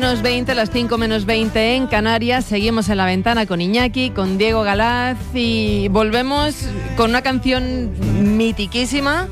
Menos 20, las 5 menos 20 en Canarias. Seguimos en La Ventana con Iñaki, con Diego Galaz y volvemos con una canción mitiquísima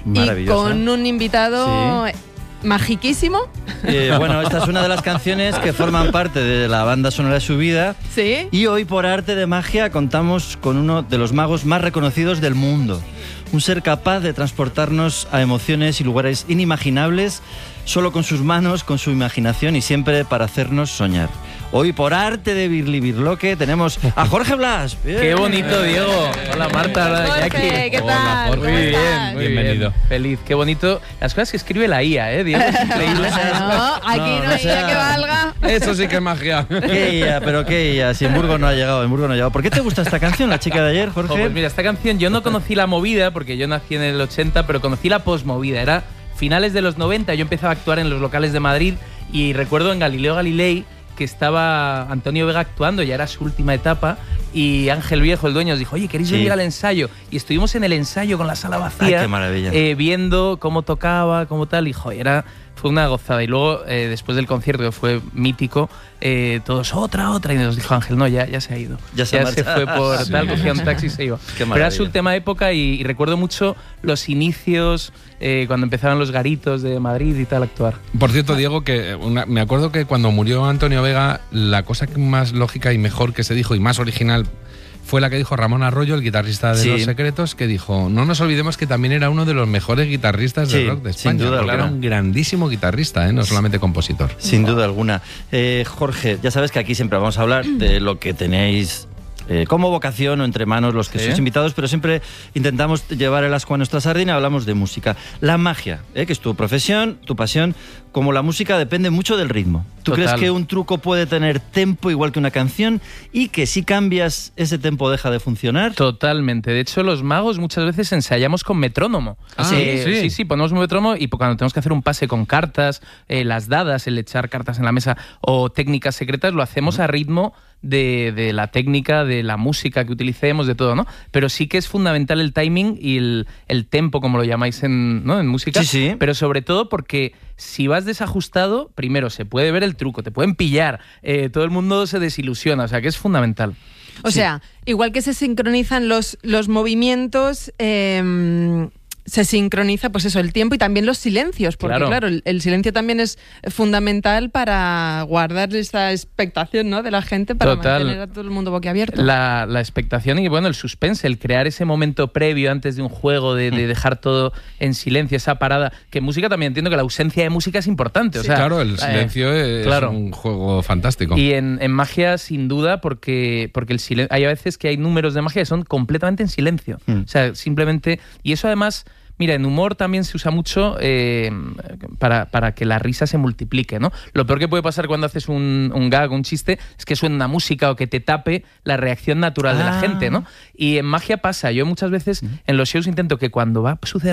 y con un invitado magiquísimo. Bueno, esta es una de las canciones que forman parte de la banda sonora de su vida. Sí. Y hoy, por arte de magia, contamos con uno de los magos más reconocidos del mundo. Un ser capaz de transportarnos a emociones y lugares inimaginables solo con sus manos, con su imaginación y siempre para hacernos soñar. Hoy, por arte de Birli Birloque, tenemos a Jorge Blas. Bien. ¡Qué bonito, Diego! Hola, Marta. Hola, Jorge, Iñaki. ¿qué tal? Muy bien, muy bienvenido. Bien. Feliz, qué bonito. Las cosas que escribe la IA, Diego, es increíble. No, aquí no hay IA que valga. Eso sí que es magia. ¿Qué IA? ¿Pero qué IA? Si en Burgos no ha llegado, ¿Por qué te gusta esta canción, la chica de ayer, Jorge? Pues mira, esta canción yo no conocí la movida, porque yo nací en el 80, pero conocí la posmovida. Era finales de los 90, yo empezaba a actuar en los locales de Madrid y recuerdo en Galileo Galilei que estaba Antonio Vega actuando, ya era su última etapa, y Ángel Viejo, el dueño, nos dijo, oye, ¿queréis venir al ensayo? Y estuvimos en el ensayo con la sala vacía. ¡Ay, qué maravilla! Viendo cómo tocaba, cómo tal, y joder, fue una gozada. Y luego, después del concierto, que fue mítico, todos, otra, y nos dijo Ángel, no, ya se ha ido. Ya se fue por tal, cogía un taxi y se iba. Pero era su última época y recuerdo mucho los inicios, cuando empezaban los garitos de Madrid y tal a actuar. Por cierto, Diego, que me acuerdo que cuando murió Antonio Vega, la cosa más lógica y mejor que se dijo y más original fue la que dijo Ramón Arroyo, el guitarrista de Los Secretos, que dijo, no nos olvidemos que también era uno de los mejores guitarristas de rock de España. Sin duda alguna. Era un grandísimo guitarrista, no solamente compositor. Sin duda alguna. Jorge, ya sabes que aquí siempre vamos a hablar de lo que tenéis como vocación o entre manos los que sois invitados, pero siempre intentamos llevar el ascua a nuestra sardina. Hablamos de música. La magia, que es tu profesión, tu pasión, como la música depende mucho del ritmo. ¿Tú crees que un truco puede tener tempo igual que una canción y que si cambias ese tempo deja de funcionar? Totalmente. De hecho, los magos muchas veces ensayamos con metrónomo. Sí, ponemos un metrónomo y cuando tenemos que hacer un pase con cartas, las dadas, el echar cartas en la mesa o técnicas secretas, lo hacemos a ritmo de la técnica, de la música que utilicemos, de todo, ¿no? Pero sí que es fundamental el timing y el tempo, como lo llamáis en música. Sí. Pero sobre todo porque si vas desajustado, primero se puede ver el truco, te pueden pillar, todo el mundo se desilusiona, o sea que es fundamental. O sea, igual que se sincronizan los movimientos, se sincroniza pues eso, el tiempo y también los silencios, porque claro, el silencio también es fundamental para guardar esa expectación, ¿no?, de la gente, para mantener a todo el mundo boquiabierto. La expectación y bueno, el suspense, el crear ese momento previo antes de un juego, de dejar todo en silencio, esa parada, que en música también entiendo que la ausencia de música es importante. O sea, claro, el silencio es un juego fantástico. Y en magia, sin duda, porque el silencio, hay a veces que hay números de magia que son completamente en silencio. O sea, simplemente, y eso además... Mira, en humor también se usa mucho para que la risa se multiplique, ¿no? Lo peor que puede pasar cuando haces un gag, un chiste, es que suene una música o que te tape la reacción natural de la gente, ¿no? Y en magia pasa. Yo muchas veces en los shows intento que cuando va a suceder